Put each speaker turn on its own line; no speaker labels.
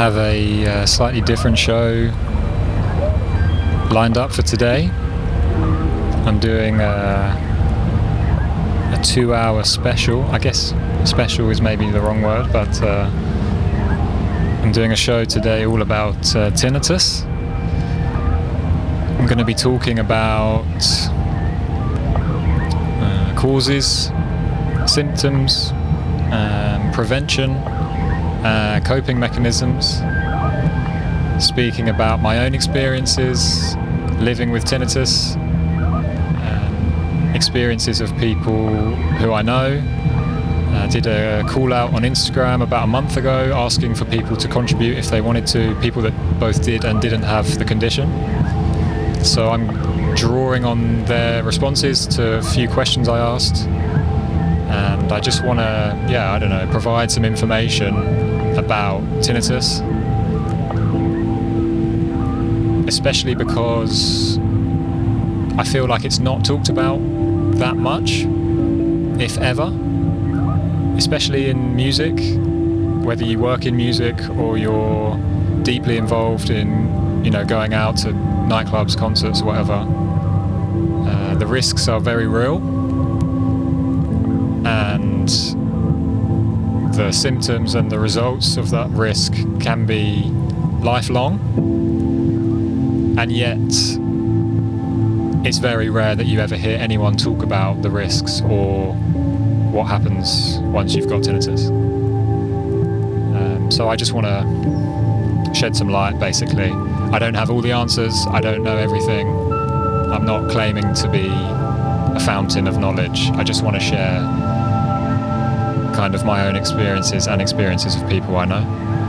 have a slightly different show lined up for today. I'm doing a 2-hour special. I guess special is maybe the wrong word, but I'm doing a show today all about tinnitus. I'm going to be talking about causes, symptoms, prevention, coping mechanisms, speaking about my own experiences living with tinnitus, experiences of people who I know. I did a call out on Instagram about a month ago asking for people to contribute if they wanted to, people that both did and didn't have the condition. So I'm drawing on their responses to a few questions I asked, and I just want to, provide some information about tinnitus, especially because I feel like it's not talked about that much, if ever, especially in music, whether you work in music or you're deeply involved in, going out to nightclubs, concerts, whatever. The risks are very real, and the symptoms and the results of that risk can be lifelong, and yet it's very rare that you ever hear anyone talk about the risks or what happens once you've got tinnitus. So I just want to shed some light, basically. I don't have all the answers, I don't know everything. I'm not claiming to be a fountain of knowledge. I just want to share kind of my own experiences and experiences of people I know.